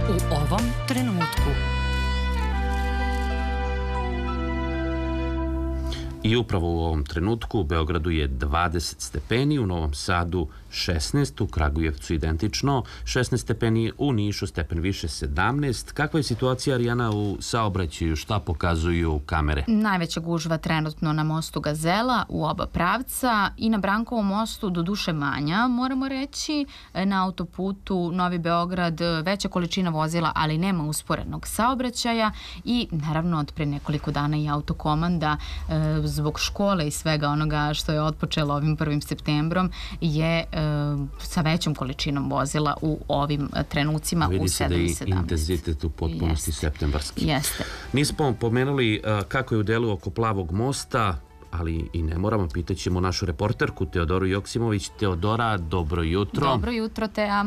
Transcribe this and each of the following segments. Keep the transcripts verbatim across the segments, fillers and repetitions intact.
u ovom trenutku. I upravo u ovom trenutku u Beogradu je dvadeset stepeni, u Novom Sadu šesnaest, u Kragujevcu identično, šesnaest stepeni, u Nišu stepen više sedamnaest. Kakva je situacija, Arijana, u saobraćaju? Šta pokazuju kamere? Najveća gužva trenutno na mostu Gazela u oba pravca i na Brankovom mostu do duše manja, moramo reći. Na autoputu Novi Beograd veća količina vozila, ali nema usporenog saobraćaja i naravno od pre nekoliko dana i autokomanda zbog škole i svega onoga što je otpočelo ovim prvim septembrom je sa većom količinom vozila u ovim trenucima u sedam i sedamnaest. Vidi se da je intenzitet u potpunosti septembarski. Jeste. Nismo pomenuli kako je u delu oko Plavog mosta, ali i ne moramo, pitaćemo našu reporterku Teodoru Joksimović. Teodora, dobro jutro. Dobro jutro, Teja.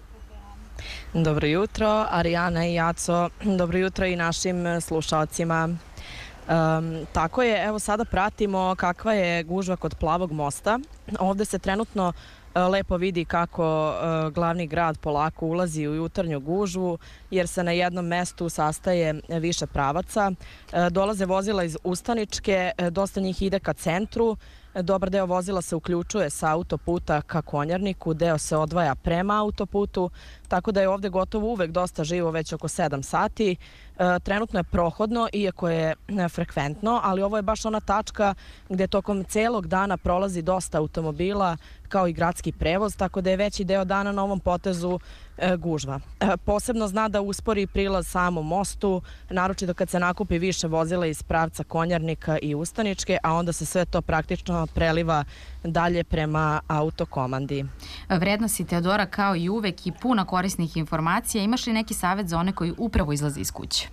Dobro jutro, Arijana i Jaco. Dobro jutro i našim slušalcima. Um, tako je, evo sada pratimo kakva je gužva kod Plavog mosta. Ovde se trenutno uh, lepo vidi kako uh, glavni grad polako ulazi u jutarnju gužvu, jer se na jednom mestu sastaje više pravaca. Uh, dolaze vozila iz Ustaničke, uh, dosta njih ide ka centru. Dobar deo vozila se uključuje sa autoputa ka Konjarniku, deo se odvaja prema autoputu, tako da je ovde gotovo uvek dosta živo već oko sedam sati. E, trenutno je prohodno, iako je frekventno, ali ovo je baš ona tačka gde tokom celog dana prolazi dosta automobila kao i gradski prevoz, tako da je veći deo dana na ovom potezu e, gužva. E, posebno zna da uspori prilaz samom mostu, naročito kad se nakupi više vozila iz pravca Konjarnika i Ustaničke, a onda se sve to praktično preliva dalje prema autokomandi. Vredna si, Teodora, kao i uvek i puna korisnih informacija. Imaš li neki savjet za one koji upravo izlaze iz kuće?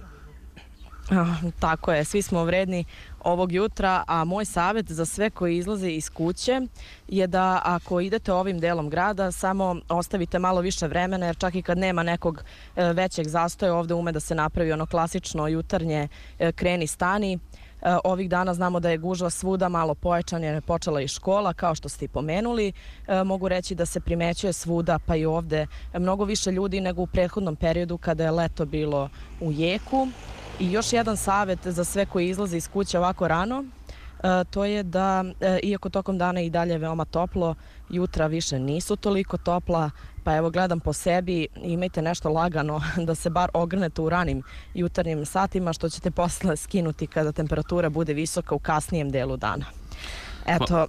Tako je, svi smo vredni ovog jutra, a moj savjet za sve koji izlaze iz kuće je da ako idete ovim delom grada, samo ostavite malo više vremena, jer čak i kad nema nekog većeg zastoja, ovde ume da se napravi ono klasično jutarnje kreni stani. Ovih dana znamo da je gužva svuda malo pojačana jer je počela i škola, kao što ste i pomenuli. Mogu reći da se primećuje svuda, pa i ovde, mnogo više ljudi nego u prethodnom periodu kada je leto bilo u jeku. I još jedan savjet za sve koji izlaze iz kuće ovako rano, to je da, iako tokom dana i dalje je veoma toplo, jutra više nisu toliko topla, pa evo gledam po sebi, imajte nešto lagano da se bar ogrnete u ranim jutarnjim satima, što ćete posle skinuti kada temperatura bude visoka u kasnijem delu dana. Eto,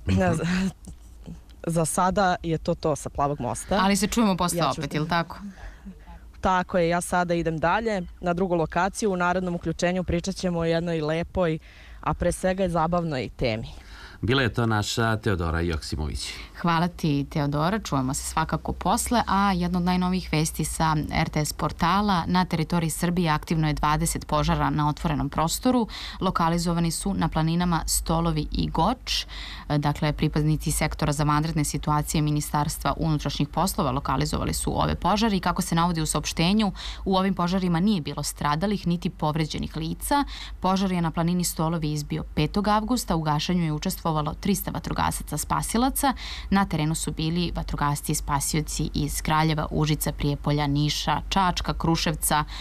za sada je to to sa Plavog mosta. Ali se čujemo posle opet, ili tako? Tako je, ja sada idem dalje na drugu lokaciju. U narednom uključenju pričat ćemo o jednoj lepoj, a pre svega je zabavnoj temi. Bila je to naša Teodora Joksimović. Hvala ti, Teodora. Čujemo se svakako posle, a jedna od najnovijih vesti sa er te es portala: na teritoriji Srbije aktivno je dvadeset požara na otvorenom prostoru. Lokalizovani su na planinama Stolovi i Goč. Dakle, pripadnici sektora za vanredne situacije Ministarstva unutrašnjih poslova lokalizovali su ove požari. Kako se navodi u saopštenju, u ovim požarima nije bilo stradalih niti povređenih lica. Požar je na planini Stolovi izbio petog avgusta. U gašenju je učestvovalo trista vatrogasaca spasilaca. Na terenu su bili vatrogasci i spasioci iz Kraljeva, Užica, Prijepolja, Niša, Čačka, Kruševca,